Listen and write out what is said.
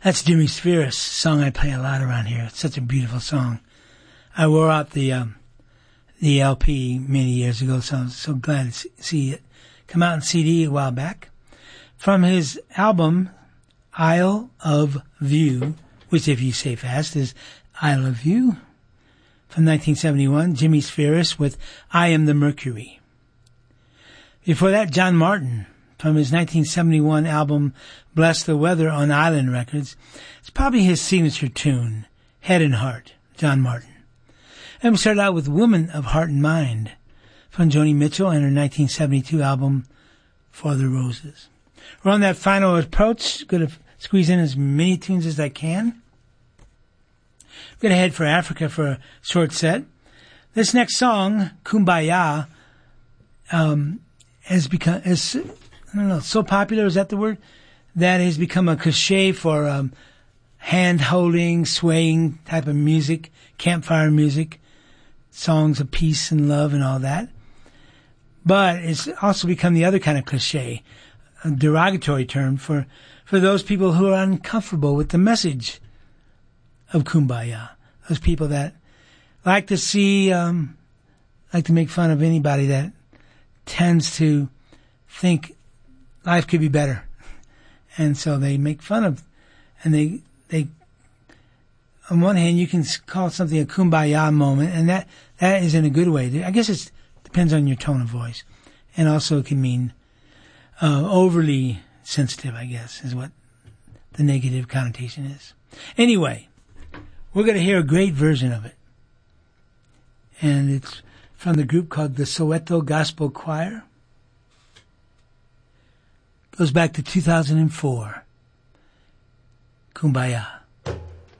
That's Jimmy Spheris, song I play a lot around here. It's such a beautiful song. I wore out the LP many years ago, so I'm so glad to see it come out in CD a while back. From his album, Isle of View, which if you say fast is Isle of View, from 1971, Jimmy Spheris with I Am the Mercury. Before that, John Martin, from his 1971 album Bless the Weather on Island Records. It's probably his signature tune, Head and Heart, John Martin. And we started out with Woman of Heart and Mind from Joni Mitchell and her 1972 album For the Roses. We're on that final approach. Going to squeeze in as many tunes as I can. I'm going to head for Africa for a short set. This next song, Kumbaya, has become, I don't know, so popular, is that the word? That has become a cliche for hand-holding, swaying type of music, campfire music, songs of peace and love and all that. But it's also become the other kind of cliche, a derogatory term for those people who are uncomfortable with the message of Kumbaya. Those people that like to see, like to make fun of anybody that tends to think life could be better. And so they make fun of, and they, on one hand, you can call something a kumbaya moment, and that is in a good way. I guess it depends on your tone of voice. And also it can mean, overly sensitive, I guess, is what the negative connotation is. Anyway, we're going to hear a great version of it. And it's from the group called the Soweto Gospel Choir. Goes back to 2004. Kumbaya.